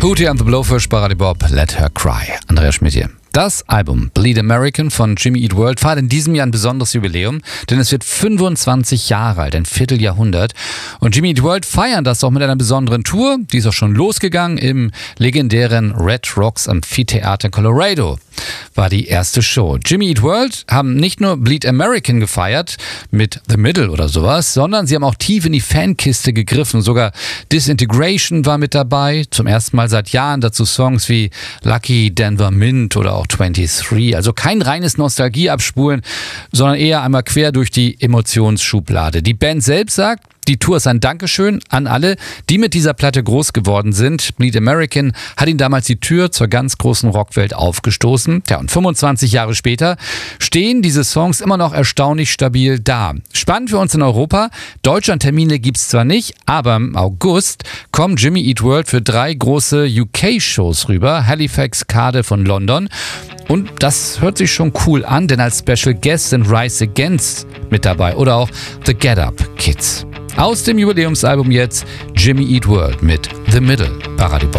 Hootie and the Blowfish, Party Bob, Let Her Cry. Andreas Schmidt hier. Das Album Bleed American von Jimmy Eat World feiert in diesem Jahr ein besonderes Jubiläum, denn es wird 25 Jahre alt, ein Vierteljahrhundert. Und Jimmy Eat World feiern das auch mit einer besonderen Tour. Die ist auch schon losgegangen im legendären Red Rocks Amphitheater in Colorado. War die erste Show. Jimmy Eat World haben nicht nur Bleed American gefeiert mit The Middle oder sowas, sondern sie haben auch tief in die Fankiste gegriffen. Sogar Disintegration war mit dabei. Zum ersten Mal seit Jahren dazu Songs wie Lucky, Denver Mint oder auch 23. Also kein reines Nostalgie-Abspulen, sondern eher einmal quer durch die Emotionsschublade. Die Band selbst sagt, die Tour ist ein Dankeschön an alle, die mit dieser Platte groß geworden sind. Bleed American hat ihnen damals die Tür zur ganz großen Rockwelt aufgestoßen. Tja, und 25 Jahre später stehen diese Songs immer noch erstaunlich stabil da. Spannend für uns in Europa. Deutschland-Termine gibt's zwar nicht, aber im August kommen Jimmy Eat World für 3 große UK-Shows rüber. Halifax, Cardiff und London. Und das hört sich schon cool an, denn als Special Guests sind Rise Against mit dabei oder auch The Get Up Kids. Aus dem Jubiläumsalbum jetzt Jimmy Eat World mit The Middle. Party Bob.